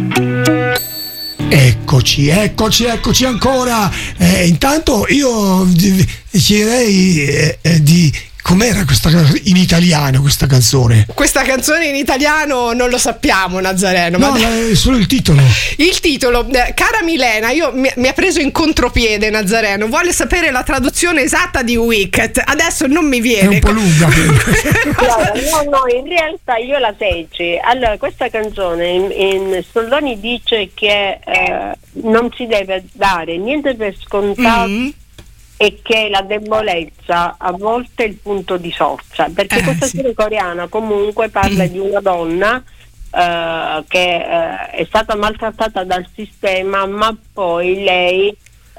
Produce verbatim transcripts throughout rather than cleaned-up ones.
Eccoci, eccoci, eccoci ancora. Eh, intanto io chiederei eh, eh, di com'era questa in italiano questa canzone? Questa canzone in italiano non lo sappiamo, Nazareno. No, ma è solo il titolo. Il titolo, eh, cara Milena, io mi, mi ha preso in contropiede Nazareno, vuole sapere la traduzione esatta di Wicked. Adesso non mi viene. È un po' lunga. Allora, no, no, in realtà io la feci. Allora, questa canzone in, in Soldoni dice che eh, non si deve dare niente per scontato. Mm-hmm. E che la debolezza a volte è il punto di forza, perché eh, questa serie sì. coreana comunque parla mm. di una donna uh, che uh, è stata maltrattata dal sistema, ma poi lei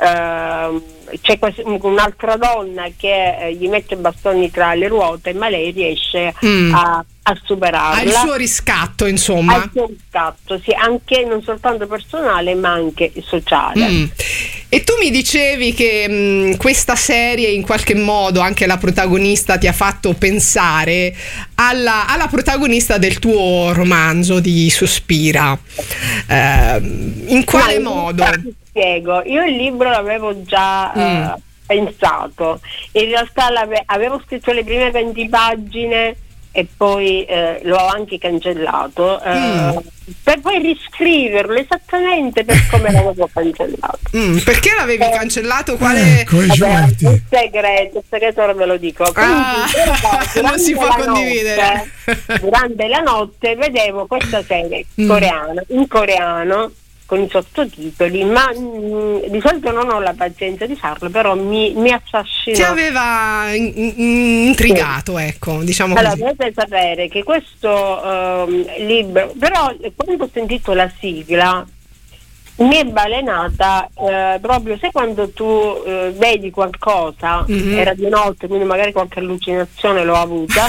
uh, c'è quest- un'altra donna che uh, gli mette bastoni tra le ruote, ma lei riesce mm. a, a superarla. Ha il suo riscatto, insomma. Ha il suo riscatto, sì, anche non soltanto personale ma anche sociale. Mm. E tu mi dicevi che mh, questa serie in qualche modo, anche la protagonista, ti ha fatto pensare alla, alla protagonista del tuo romanzo di Sospira. Eh, in quale Ma modo? Ti spiego, io il libro l'avevo già mm. uh, pensato, in realtà avevo scritto le prime venti pagine e poi eh, l'ho anche cancellato eh, mm. per poi riscriverlo esattamente per come l'avevo cancellato. Mm, perché l'avevi eh, cancellato? Quale? Ecco, vabbè, un segreto, il segreto ora ve lo dico. Ah, non si può condividere. Notte, durante la notte vedevo questa serie mm. coreana, in coreano, con i sottotitoli, ma mh, di solito non ho la pazienza di farlo, però mi, mi affascina. Ti aveva in, in, intrigato, sì. ecco, diciamo allora, così. dovete sapere che questo uh, libro, però quando ho sentito la sigla mi è balenata uh, proprio, sai quando tu uh, vedi qualcosa, mm-hmm. era di notte, quindi magari qualche allucinazione l'ho avuta.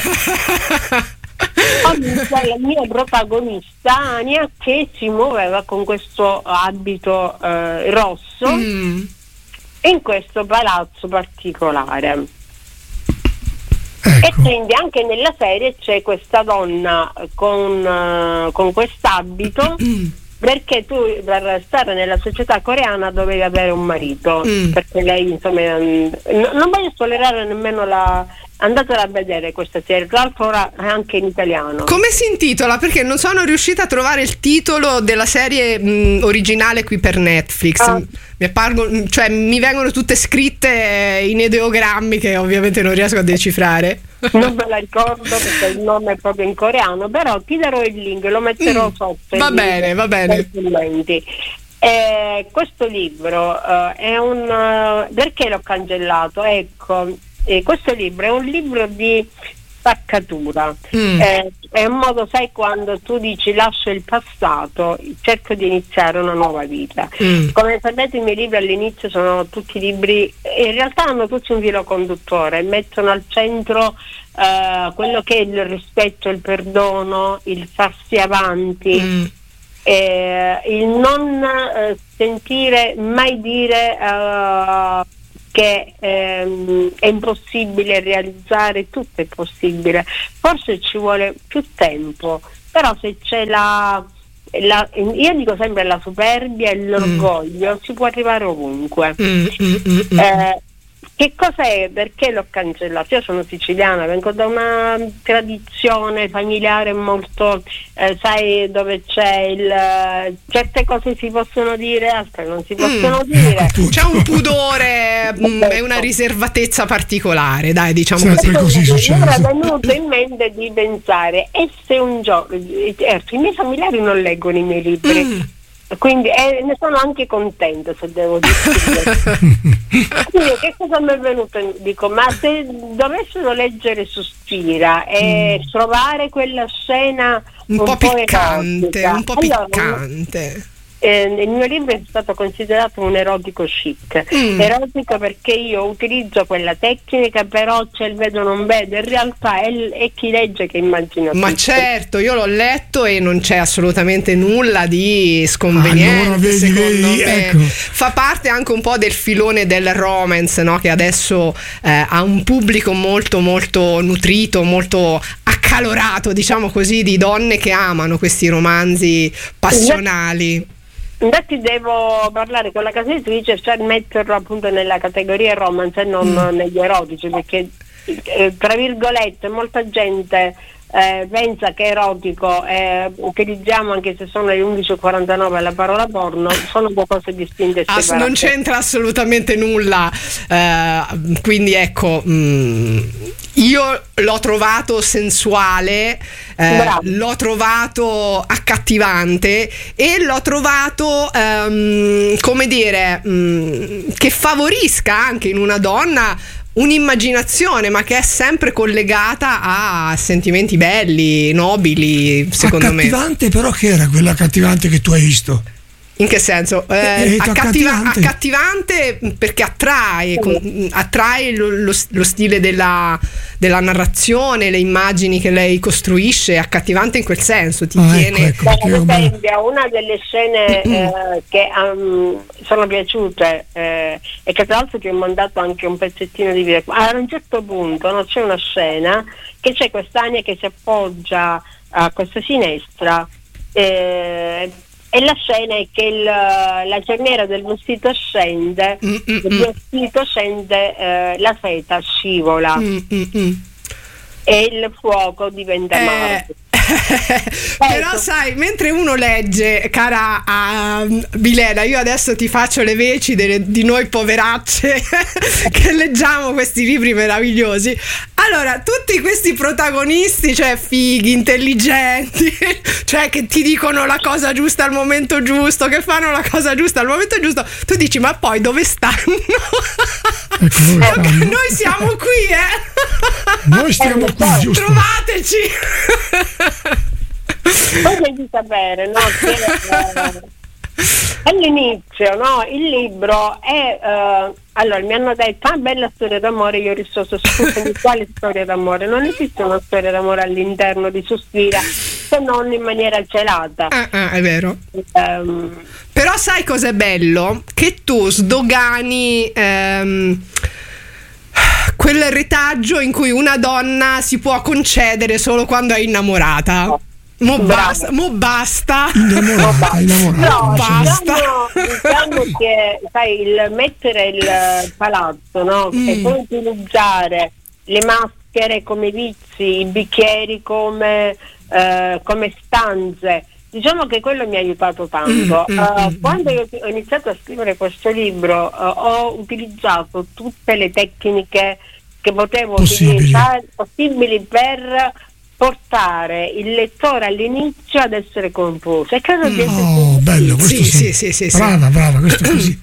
C'è la mia protagonista Ania che si muoveva con questo abito eh, rosso mm. in questo palazzo particolare. Ecco. E quindi anche nella serie c'è questa donna con, uh, con quest'abito mm. perché tu per stare nella società coreana dovevi avere un marito mm. perché lei insomma n- non voglio spoilerare nemmeno la andatela a vedere questa serie, tra l'altro ora è anche in italiano. Come si intitola? Perché non sono riuscita a trovare il titolo della serie mh, originale qui per Netflix. Ah. Mi appargono, cioè mi vengono tutte scritte in ideogrammi che ovviamente non riesco a decifrare. Non me la ricordo perché il nome è proprio in coreano, però ti darò il link, lo metterò mm. sotto. Va bene, va bene. Eh, questo libro uh, è un uh, perché l'ho cancellato? Ecco. E questo libro è un libro di spaccatura, mm. eh, è un modo, sai, quando tu dici lascio il passato, cerco di iniziare una nuova vita. Mm. Come sapete i miei libri all'inizio sono tutti libri, in realtà hanno tutti un filo conduttore, mettono al centro eh, quello che è il rispetto, il perdono, il farsi avanti, mm. eh, il non eh, sentire mai dire uh, che ehm, è impossibile realizzare, tutto è possibile, forse ci vuole più tempo, però se c'è la, la io dico sempre la superbia e l'orgoglio, mm. si può arrivare ovunque. Mm, mm, mm, eh, che cos'è? Perché l'ho cancellato? Io sono siciliana, vengo da una tradizione familiare molto, eh, sai, dove c'è il certe cose si possono dire, altre non si possono mm. dire. C'è un pudore e una riservatezza particolare, dai, diciamo sì, così. Mi era venuto in mente di pensare, e se un giorno, certo, i miei familiari non leggono i miei libri. Mm. Quindi eh, ne sono anche contenta, se devo dire. Quindi che cosa mi è venuto? Dico, ma se dovessero leggere Sospira e mm. trovare quella scena un, un po' piccante, erotica, un po' allora, piccante. Eh, il mio libro è stato considerato un erotico chic, mm. erotico perché io utilizzo quella tecnica, però c'è il vedo non vedo, in realtà è, è chi legge che immagina ma tutto. Certo, io l'ho letto e non c'è assolutamente nulla di sconveniente, allora, vedi, secondo vedi, me ecco. Fa parte anche un po' del filone del romance, no? Che adesso eh, ha un pubblico molto molto nutrito, molto accasinato accalorato, diciamo così, di donne che amano questi romanzi passionali. Infatti devo parlare con la casa editrice per metterlo appunto nella categoria romance e non mm. negli erotici, perché eh, tra virgolette molta gente eh, pensa che erotico eh, utilizziamo, anche se sono le undici e quarantanove, la parola porno, sono due cose distinte e separate. Ass- non c'entra assolutamente nulla, uh, quindi ecco, mh, io l'ho trovato sensuale, eh, l'ho trovato accattivante e l'ho trovato um, come dire um, che favorisca anche in una donna un'immaginazione, ma che è sempre collegata a sentimenti belli, nobili, secondo me. Accattivante, però che era quella accattivante che tu hai visto? In che senso? Eh, eh, accattiva- accattivante. accattivante perché attrae, con, attrae lo, lo, lo stile della, della narrazione, le immagini che lei costruisce, accattivante in quel senso, ti ah, tiene. Ecco, ecco, per esempio, una delle scene eh, che um, sono piaciute eh, e che tra l'altro ti ho mandato anche un pezzettino di video. A un certo punto no, c'è una scena che c'è quest'Ania che si appoggia a questa finestra. Eh, E la scena è che il, la cerniera del vestito scende, mm, mm, il vestito scende, eh, la seta scivola mm, mm, mm. e il fuoco diventa eh. mare. Però sai, mentre uno legge, cara a Milena, io adesso ti faccio le veci delle, di noi poveracce che leggiamo questi libri meravigliosi. Allora, tutti questi protagonisti, cioè fighi, intelligenti, cioè che ti dicono la cosa giusta al momento giusto, che fanno la cosa giusta al momento giusto, tu dici ma poi dove stanno? Ecco, dove stanno? Noi siamo qui, eh? Noi stiamo qui, giusto? Trovateci! Poi devi sapere, no, che eh, all'inizio, no, il libro è eh, allora mi hanno detto ah bella storia d'amore, io ho risposto scusami quale storia d'amore, non esiste una storia d'amore all'interno di Suspira se non in maniera celata. Ah, ah, è vero. Um, però sai cos'è bello? Che tu sdogani ehm, quel retaggio in cui una donna si può concedere solo quando è innamorata. Mo basta, mo basta. Innamorata, innamorata. No, basta. Diciamo, diciamo che sai, il mettere il palazzo, no? Mm. E poi utilizzare le maschere come vizi, i bicchieri come, eh, come stanze. Diciamo che quello mi ha aiutato tanto. Mm, uh, mm, quando io ho iniziato a scrivere questo libro, uh, ho utilizzato tutte le tecniche che potevo possibili. utilizzare possibili per portare il lettore all'inizio ad essere confuso. E credo di essere oh, bello, questo sì, sì. Sì, sì, sì, brava, brava, questo è così.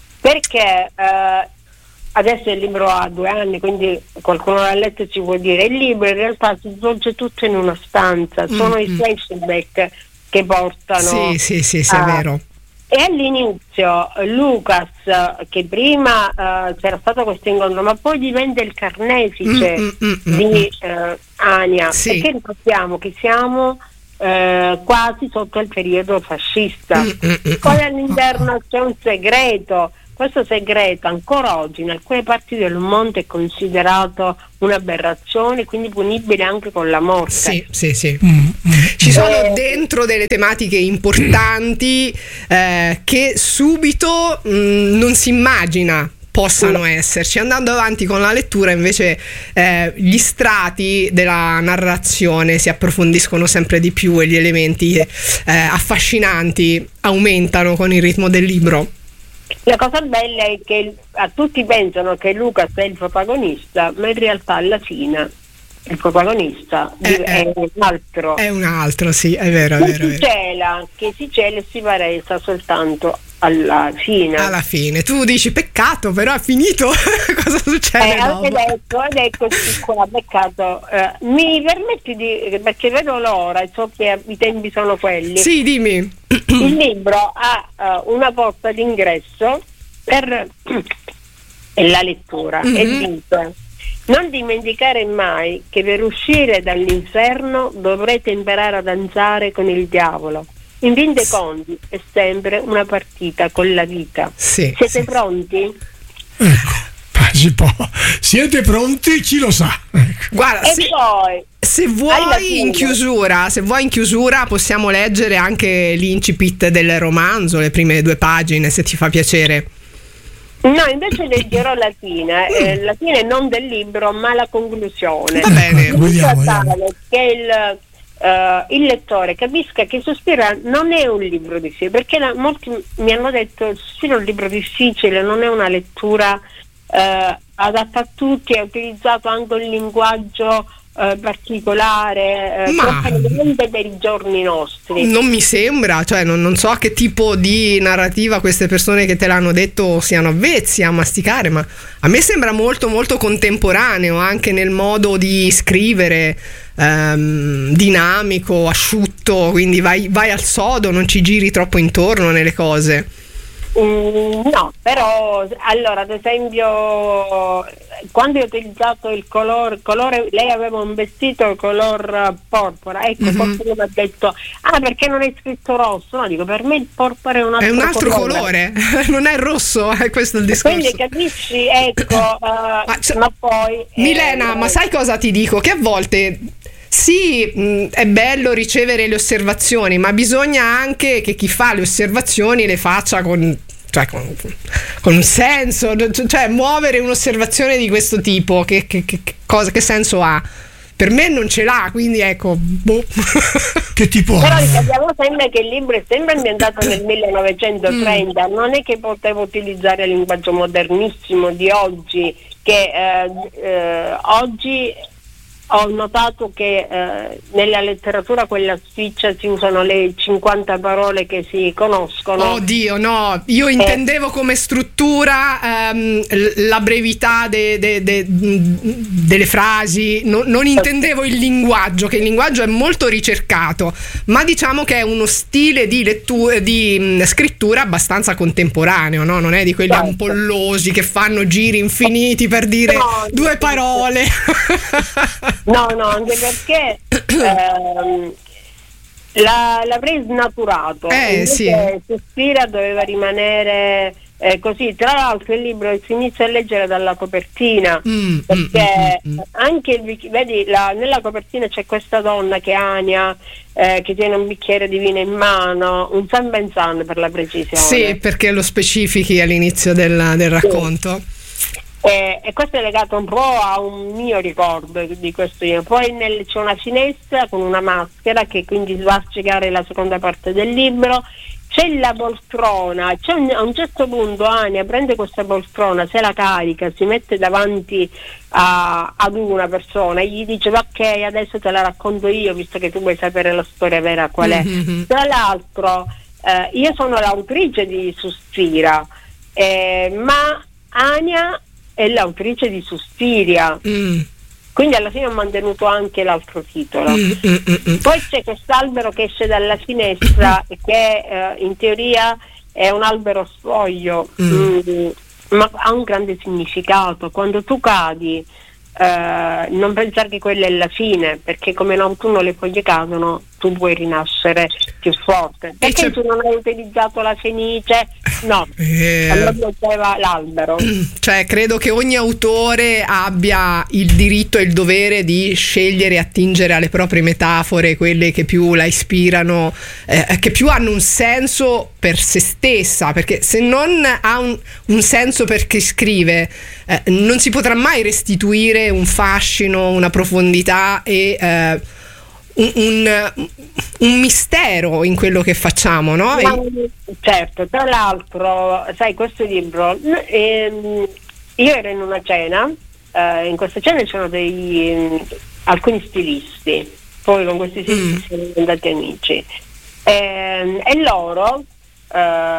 Perché uh, adesso il libro ha due anni, quindi qualcuno l'ha letto e ci può dire. Il libro in realtà si svolge tutto in una stanza, sono mm-hmm. i flashback che portano. Sì, sì, sì, sì, uh, è vero. E all'inizio Lucas, che prima uh, c'era stato questo incontro, ma poi diventa il carnefice mm, mm, mm, di uh, Ania, sì. Perché ricordiamo che siamo uh, quasi sotto il periodo fascista. Mm, mm, poi all'interno c'è un segreto. Questo segreto ancora oggi in alcune parti del mondo è considerato un'aberrazione, quindi punibile anche con la morte. Sì, sì, sì. Mm, mm, Ci sono eh, dentro delle tematiche importanti eh, che subito mh, non si immagina possano mm. esserci. Andando avanti con la lettura invece eh, gli strati della narrazione si approfondiscono sempre di più e gli elementi eh, affascinanti aumentano con il ritmo del libro. La cosa bella è che a tutti pensano che Lucas è il protagonista, ma in realtà alla fine il protagonista eh, è un altro. È un altro, sì, è vero, è che vero. Si cela, che si cela e si palesa soltanto alla fine. Alla fine. Tu dici peccato, però è finito. Cosa succede? Eh, anche detto, ed eccoci qua, peccato. Eh, mi permetti di, perché vedo l'ora e so che i tempi sono quelli. Sì, dimmi. Il libro ha uh, una porta d'ingresso per la lettura mm-hmm. e dice: non dimenticare mai che per uscire dall'inferno dovrete imparare a danzare con il diavolo. In fin dei conti è sempre una partita con la vita. Sì, Siete sì, pronti? Ecco, si può. Siete pronti? Chi lo sa? Ecco. Guarda, E se, poi se vuoi in chiusura, se vuoi in chiusura possiamo leggere anche l'incipit del romanzo, le prime due pagine, se ti fa piacere. no, invece leggerò la fine, eh, la fine non del libro, ma la conclusione. Va bene. Ecco, vediamo, In modo vediamo. tale che il, eh, il lettore capisca che Sospira non è un libro difficile, perché la- molti mi hanno detto Sospira è un libro difficile, non è una lettura eh, adatta a tutti, è utilizzato anche un linguaggio eh, particolare, eh, Ma- troppo elegante per i giorni nostri. Non mi sembra, cioè non, non so a che tipo di narrativa queste persone che te l'hanno detto siano avvezzi a masticare, ma a me sembra molto molto contemporaneo anche nel modo di scrivere, ehm, dinamico, asciutto, quindi vai, vai al sodo, non ci giri troppo intorno nelle cose. Mm, no, però allora ad esempio quando ho utilizzato il colore, colore lei aveva un vestito color eh, porpora, ecco, Mhm. qualcuno mi ha detto ah perché non hai scritto rosso? No, dico per me il porpora è un altro, È un altro colore, non è rosso, è questo il discorso. Quindi capisci, ecco, eh, Ma, cioè, ma poi Milena, eh, ma sai cosa ti dico? Che a volte sì, mh, è bello ricevere le osservazioni, ma bisogna anche che chi fa le osservazioni le faccia con, cioè, con, con un senso, cioè muovere un'osservazione di questo tipo, che, che, che, che cosa, che senso ha? Per me non ce l'ha, quindi ecco, boh. Che tipo Però ha? ricordiamo sempre che il libro è sempre ambientato nel millenovecentotrenta, non è che potevo utilizzare il linguaggio modernissimo di oggi, che eh, eh, oggi ho notato che eh, nella letteratura quella spiccia si usano le cinquanta parole che si conoscono. Oddio, no, io intendevo come struttura ehm, l- la brevità de- de- de- delle frasi, no- non intendevo il linguaggio, che il linguaggio è molto ricercato, ma diciamo che è uno stile di, lettura, di mh, scrittura abbastanza contemporaneo, no? Non è di quelli Certo. ampollosi che fanno giri infiniti per dire No, due no. parole. No, no, anche perché ehm, la, l'avrei snaturato. Eh, Invece sì. Sospira doveva rimanere eh, così. Tra l'altro il libro si inizia a leggere dalla copertina, Mm, perché mm, mm, mm. anche il bic- vedi la- nella copertina c'è questa donna che è Ania, eh, che tiene un bicchiere di vino in mano, un San Benzan per la precisione. Sì, perché lo specifichi all'inizio del, del racconto. Eh, e questo è legato un po' a un mio ricordo di questo libro. Poi nel, c'è una finestra con una maschera che quindi va a spiegare la seconda parte del libro. C'è la poltrona, c'è un, a un certo punto Ania prende questa poltrona, se la carica, si mette davanti a, ad una persona e gli dice ok, adesso te la racconto io visto che tu vuoi sapere la storia vera qual è. Mm-hmm. Tra l'altro eh, io sono l'autrice di Sospira, eh, ma Ania è l'autrice di Suspiria, Mm. quindi alla fine ho mantenuto anche l'altro titolo. Mm, mm, mm, mm. Poi c'è quest'albero che esce dalla finestra che eh, in teoria è un albero sfoglio, Mm. mm, ma ha un grande significato. Quando tu cadi eh, non pensare che quella è la fine, perché come in autunno le foglie cadono, tu puoi rinascere più forte. Perché c'è- tu non hai utilizzato la fenice? No, Eh, allora diceva l'albero. Cioè, credo che ogni autore abbia il diritto e il dovere di scegliere e attingere alle proprie metafore, quelle che più la ispirano, eh, che più hanno un senso per se stessa, perché se non ha un, un senso per chi scrive, eh, non si potrà mai restituire un fascino, una profondità e eh, un, un, un mistero in quello che facciamo, no? Ma, E- certo, tra l'altro, sai, questo libro, ehm, io ero in una cena, eh, in questa cena c'erano dei, ehm, alcuni stilisti, poi con questi stilisti Mm. siamo diventati amici, Ehm, e loro eh,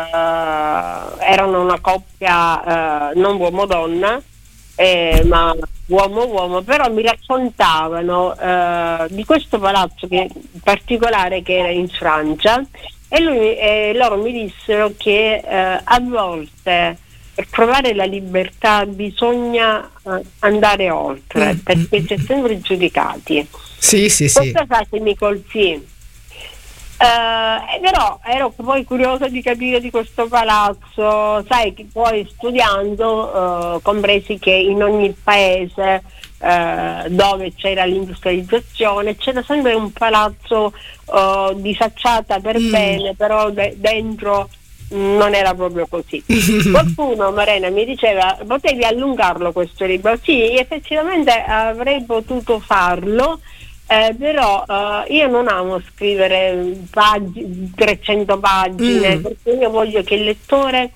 erano una coppia eh, non uomo-donna, eh, ma uomo-uomo, però mi raccontavano eh, di questo palazzo che, particolare che era in Francia, e, lui, e loro mi dissero che eh, a volte per trovare la libertà bisogna eh, andare oltre, Mm, perché mm, si è sempre giudicati. Sì, sì, sì. Questa frase mi colpì. Uh, però ero poi curiosa di capire di questo palazzo, sai che poi studiando uh, compresi che in ogni paese uh, dove c'era l'industrializzazione c'era sempre un palazzo uh, di facciata per mm. bene, però de- dentro non era proprio così. Qualcuno, Marena, mi diceva potevi allungarlo questo libro. Sì, effettivamente avrei potuto farlo. Eh, però uh, io non amo scrivere pag- trecento pagine mm. perché io voglio che il lettore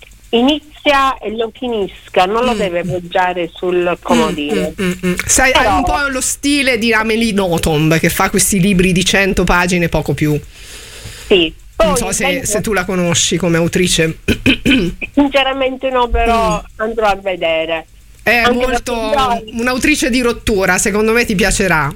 inizia e lo finisca, non lo mm. deve poggiare sul comodino. Mm, mm, mm. Sai, però, hai un po' lo stile di Amélie Nothomb che fa questi libri di cento pagine, poco più. Sì. Poi, non so se, se tu la conosci come autrice. Sinceramente no, però mm. andrò a vedere. È Anche molto un'autrice di rottura, secondo me ti piacerà.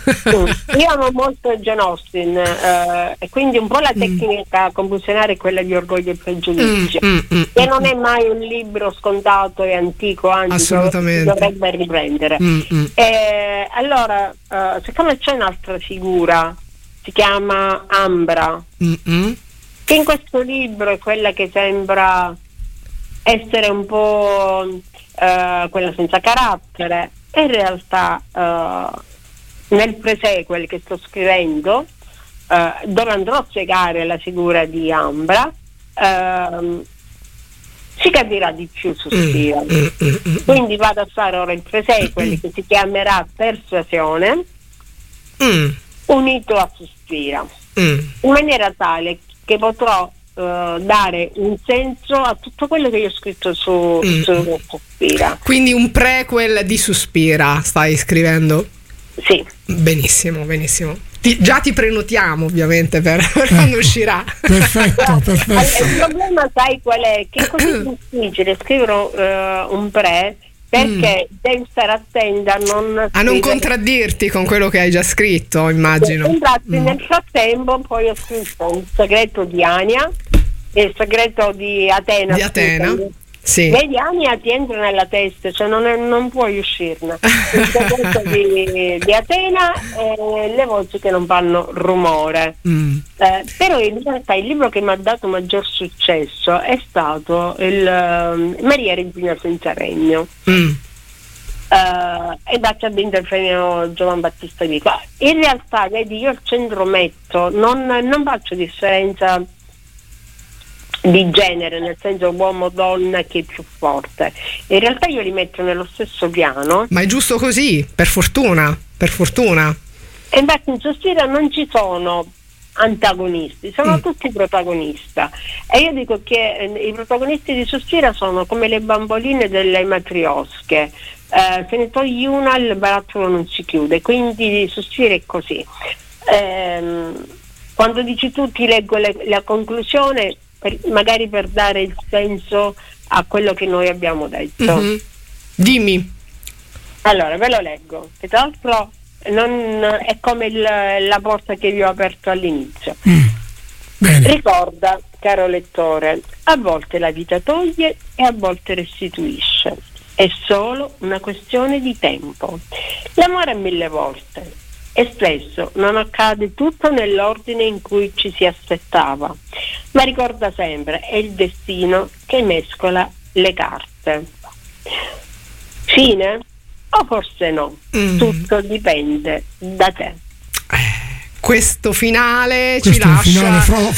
Io amo molto Jane Austen eh, e quindi un po' la tecnica mm. compulsionale è quella di Orgoglio e Pregiudizio, mm, mm, mm, che non è mai un libro scontato e antico, anzi assolutamente dovrebbe riprendere. mm, mm. E, allora eh, siccome c'è un'altra figura, si chiama Ambra, mm-hmm. che in questo libro è quella che sembra essere un po' eh, quella senza carattere, e in realtà eh, nel presequel che sto scrivendo, eh, dove andrò a spiegare la figura di Ambra, eh, si capirà di più su Spira. Mm, mm, mm, quindi vado a fare ora il presequel mm, che si chiamerà Persuasione mm. unito a Suspira, mm. in maniera tale che potrò uh, dare un senso a tutto quello che io ho scritto su, mm. su Suspira. Quindi un prequel di Suspira stai scrivendo? Sì. Benissimo, benissimo. Ti, già ti prenotiamo ovviamente per, per quando uscirà. Perfetto, perfetto. Il problema sai qual è? Che è così difficile scrivere uh, un pre, perché mm. devi stare attenta a non a non contraddirti con quello che hai già scritto, immagino. Infatti mm. nel frattempo poi ho scritto Il segreto di Ania e Il segreto di Atena. Di Atena. Scusami. Sì. Vedi, Ania ti entra nella testa, cioè non, è, non puoi uscirne. Il segreto di, di Atena e Le voci che non fanno rumore. Mm. Eh, però in realtà il libro che mi ha dato maggior successo è stato il uh, Maria Regina senza regno. Mm. Uh, e da che ha vinto il premio Giovan Battista Vico. In realtà, vedi, io al centro metto, non, non faccio differenza di genere, nel senso uomo-donna che è più forte. In realtà io li metto nello stesso piano. Ma è giusto così, per fortuna, per fortuna. E infatti in Suspira non ci sono antagonisti, sono mm. tutti protagonisti. E io dico che eh, i protagonisti di Suspira sono come le bamboline delle matriosche. Eh, se ne togli una il barattolo non si chiude, quindi Suspira è così. Eh, quando dici tu ti leggo le, la conclusione, per, magari per dare il senso a quello che noi abbiamo detto. Mm-hmm. Dimmi. Allora ve lo leggo, e tra l'altro non è come il, la porta che vi ho aperto all'inizio. Mm. Bene. Ricorda, caro lettore, a volte la vita toglie e a volte restituisce. È solo una questione di tempo. L'amore mille volte, e spesso non accade tutto nell'ordine in cui ci si aspettava, ma ricorda sempre, è il destino che mescola le carte. Fine? O forse no? Mm. Tutto dipende da te. Questo finale Questo ci lascia finale fro-